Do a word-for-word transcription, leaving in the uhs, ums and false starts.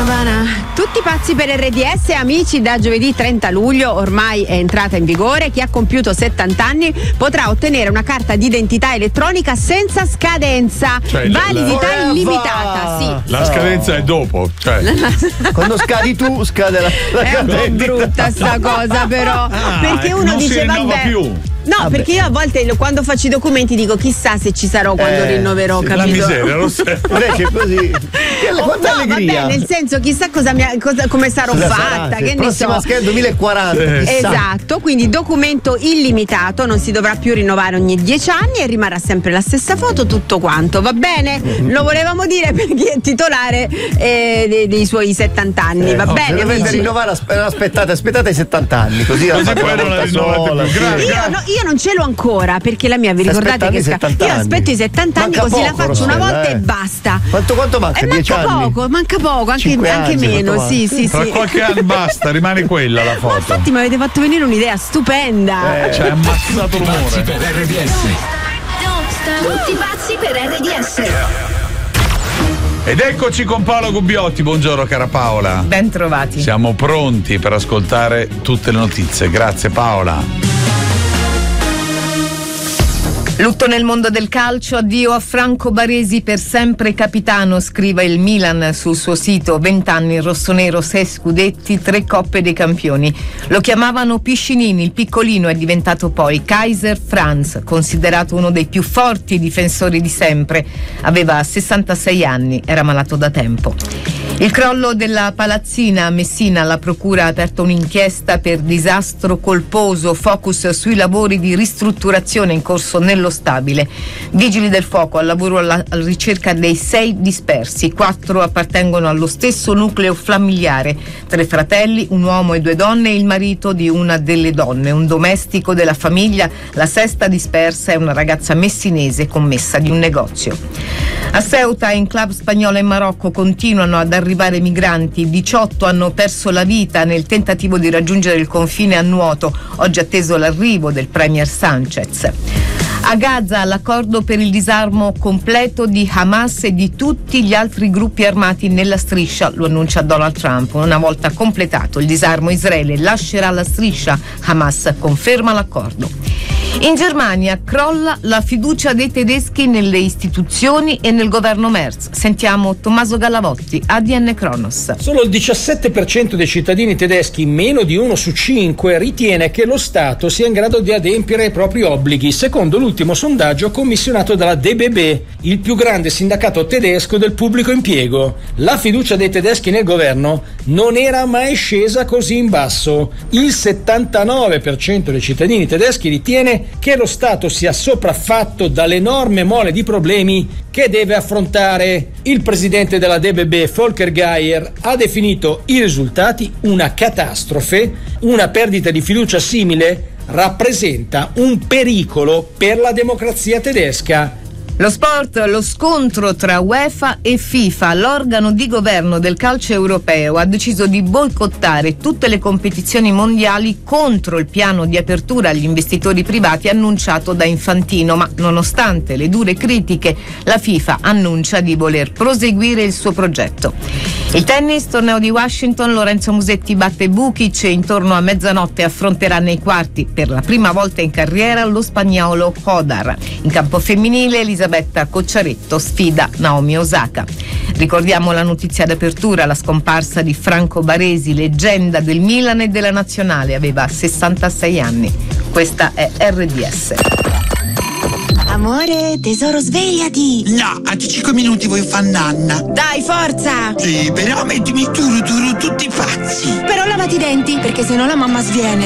Nirvana. Tutti pazzi per R D S, amici, da giovedì trenta luglio ormai è entrata in vigore. Chi ha compiuto settanta anni potrà ottenere una carta d'identità elettronica senza scadenza, cioè, validità la... illimitata. Sì. La scadenza è dopo, cioè. Quando scadi tu, scade la, la è carta. È un po' brutta sta cosa, però. Ah, perché uno non dice si vabbè. Più. No, Vabbè. perché io a volte quando faccio i documenti dico chissà se ci sarò quando Eh, rinnoverò, sì, capito? La miseria, lo sai. Invece così. Oh, Quanta no, allegria. vabbè, nel senso chissà cosa mi, cosa, come sarò Cosa fatta, sarà? che ne Prossima so. scheda duemilaquaranta. Eh. Chissà. Esatto, quindi documento illimitato, non si dovrà più rinnovare ogni dieci anni e rimarrà sempre la stessa foto, tutto quanto, va bene? Lo volevamo dire per chi è titolare eh, dei, dei suoi settanta anni, Eh, va no, bene? se dovete amici? rinnovare, asp- aspettate, aspettate i settanta anni, così, la Così fate poi una non la volta rinnovate sola, più. sì. Grazie. Io, no, io non ce l'ho ancora perché la mia, vi Stai ricordate che aspettando sca- i settanta io anni. aspetto i settanta anni Manca così la poco, faccio una Rossella, volta eh. e basta. Quanto, quanto manca? Eh, Dieci manca anni? poco, manca poco, anche, Cinque anche anni, meno, quanto sì, manca? sì, Tra sì. qualche anno basta, rimane quella la Ma foto. infatti mi avete fatto venire un'idea stupenda. Eh, cioè, ammazzato Tutti pazzi l'umore. per R D S. Tutti pazzi per R D S. Ed eccoci con Paola Gubbiotti. Buongiorno cara Paola. Ben trovati. Siamo pronti per ascoltare tutte le notizie. Grazie Paola. Lutto nel mondo del calcio, addio a Franco Baresi, per sempre capitano, scrive il Milan sul suo sito. Vent'anni, rossonero, sei scudetti, tre coppe dei campioni. Lo chiamavano Piscinini, il piccolino è diventato poi Kaiser Franz, considerato uno dei più forti difensori di sempre. Aveva sessantasei anni, era malato da tempo. Il crollo della palazzina a Messina, la procura ha aperto un'inchiesta per disastro colposo, focus sui lavori di ristrutturazione in corso nello stabile. Vigili del fuoco al lavoro alla, alla ricerca dei sei dispersi, quattro appartengono allo stesso nucleo familiare, tre fratelli, un uomo e due donne e il marito di una delle donne, un domestico della famiglia. La sesta dispersa è una ragazza messinese commessa di un negozio. A Ceuta, in club spagnolo in Marocco, continuano ad arrivare migranti. diciotto hanno perso la vita nel tentativo di raggiungere il confine a nuoto. Oggi è atteso l'arrivo del premier Sanchez. A Gaza l'accordo per il disarmo completo di Hamas e di tutti gli altri gruppi armati nella striscia, lo annuncia Donald Trump. Una volta completato il disarmo, Israele lascerà la striscia, Hamas conferma l'accordo. In Germania crolla la fiducia dei tedeschi nelle istituzioni e nel governo Merz. Sentiamo Tommaso Gallavotti, A D N Kronos. Solo il diciassette per cento dei cittadini tedeschi, meno di uno su cinque, ritiene che lo Stato sia in grado di adempiere ai propri obblighi, secondo l'ultimo sondaggio commissionato dalla D B B, il più grande sindacato tedesco del pubblico impiego. La fiducia dei tedeschi nel governo non era mai scesa così in basso. Il settantanove per cento dei cittadini tedeschi ritiene che lo Stato sia sopraffatto dall'enorme mole di problemi che deve affrontare. Il presidente della D B B, Volker Geier, ha definito i risultati una catastrofe. Una perdita di fiducia simile rappresenta un pericolo per la democrazia tedesca. Lo sport, lo scontro tra UEFA e FIFA. L'organo di governo del calcio europeo ha deciso di boicottare tutte le competizioni mondiali contro il piano di apertura agli investitori privati annunciato da Infantino, ma nonostante le dure critiche, la FIFA annuncia di voler proseguire il suo progetto. Il tennis, torneo di Washington, Lorenzo Musetti batte Bukic e intorno a mezzanotte affronterà nei quarti per la prima volta in carriera lo spagnolo Hodar. In campo femminile Elisabetta Cocciaretto sfida Naomi Osaka. Ricordiamo la notizia d'apertura, la scomparsa di Franco Baresi, leggenda del Milan e della Nazionale, aveva sessantasei anni. Questa è R D S. Amore, tesoro, svegliati! No, a cinque minuti voglio far nanna. Dai, forza! Sì, però mettimi turu turu tutti pazzi. Però lavati i denti, perché sennò la mamma sviene.